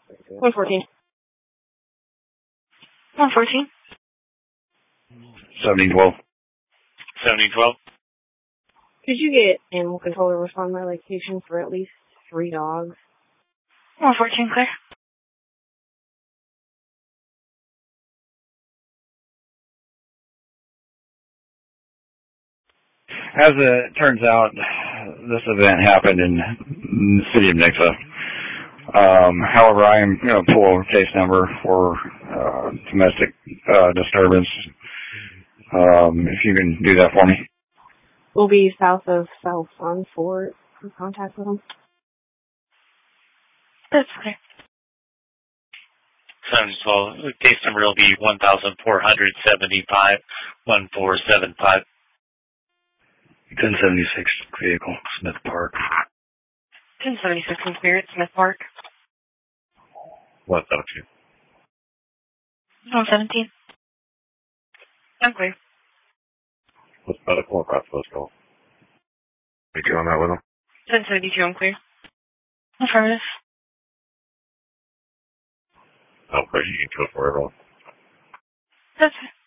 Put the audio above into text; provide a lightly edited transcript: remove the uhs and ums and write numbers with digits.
114. 114. 1712. 1712. Could you get animal control to respond to my location for at least 3 dogs? 114, clear. As it turns out, this event happened in the city of Nixa. However, I am going to pull a case number for domestic disturbance. If you can do that for me. We'll be south of South on Fort in contact with them. That's clear. 712. Case number will be 1475 1475. 1076 vehicle, Smith Park. 1076 in clear at Smith Park. 172. 117. I'm clear. What's medical across those calls? You doing that with them? 1072, I'm clear. Affirmative. Oh, great. You can go for everyone. That's it.